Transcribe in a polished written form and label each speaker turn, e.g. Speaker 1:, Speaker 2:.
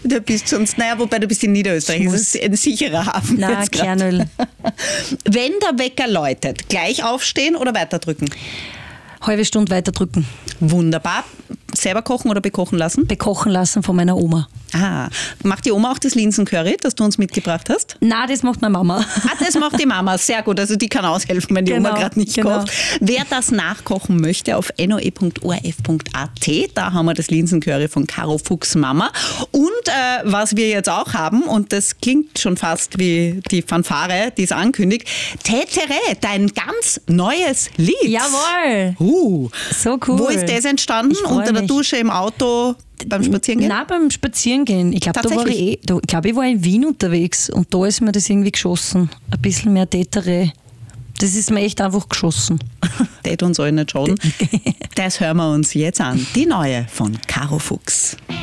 Speaker 1: Du bist sonst, wobei du bist in Niederösterreich, das ist ein sicherer Hafen.
Speaker 2: Na, Kernöl.
Speaker 1: Wenn der Wecker läutet, gleich aufstehen oder weiterdrücken?
Speaker 2: Halbe Stunde weiter drücken.
Speaker 1: Wunderbar. Selber kochen oder bekochen lassen?
Speaker 2: Bekochen lassen von meiner Oma.
Speaker 1: Ah, macht die Oma auch das Linsencurry, das du uns mitgebracht hast?
Speaker 2: Na, das macht meine Mama.
Speaker 1: Das macht die Mama. Sehr gut. Also die kann aushelfen, wenn die Oma gerade nicht kocht. Wer das nachkochen möchte, auf noe.orf.at, da haben wir das Linsencurry von Caro Fuchs Mama. Und was wir jetzt auch haben, und das klingt schon fast wie die Fanfare, die es ankündigt, Tetere, dein ganz neues Lied.
Speaker 2: Jawohl. So cool.
Speaker 1: Wo ist das entstanden? Unter der Dusche, im Auto, beim Spazierengehen?
Speaker 2: Nein, beim Spazierengehen. Ich glaube, ich war in Wien unterwegs und da ist mir das irgendwie geschossen. Ein bisschen mehr Tetere. Das ist mir echt einfach geschossen.
Speaker 1: Das uns alle nicht schaden. Das hören wir uns jetzt an. Die neue von Caro Fuchs.